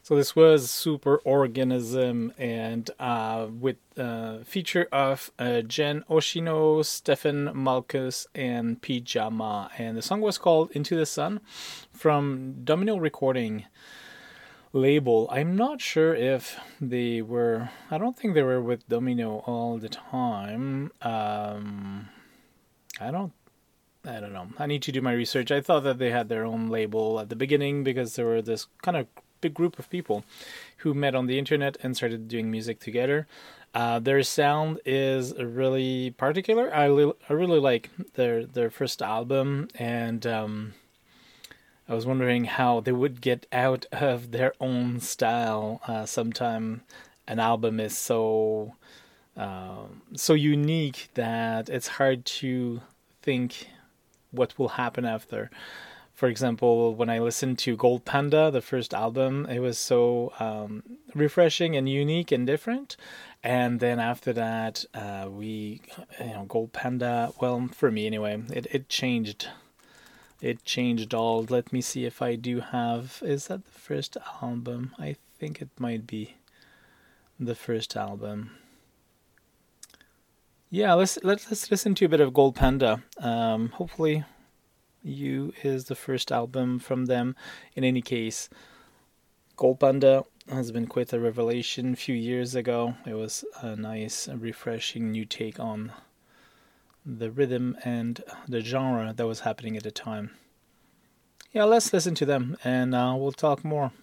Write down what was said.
So this was Super Organism, and with feature of Jen Oshino, Stefan Malkus, and Pijama, and the song was called "Into the Sun" from Domino Recording label. I'm not sure if they were. I don't think they were with Domino all the time. I don't. I don't know. I need to do my research. I thought that they had their own label at the beginning because there were this kind of big group of people who met on the internet and started doing music together. Their sound is really particular. I really like their first album, and I was wondering how they would get out of their own style. Sometime an album is so unique that it's hard to think what will happen after. For example, when I listened to Gold Panda, the first album, it was so refreshing and unique and different. And then after that, Gold Panda. Well, for me anyway, it changed. It changed all. Let me see if I do have. Is that the first album? I think it might be the first album. Yeah, let's listen to a bit of Gold Panda. Hopefully, You is the first album from them. In any case, Gold Panda has been quite a revelation a few years ago. It was a nice, refreshing new take on the rhythm and the genre that was happening at the time. Yeah, let's listen to them and we'll talk more.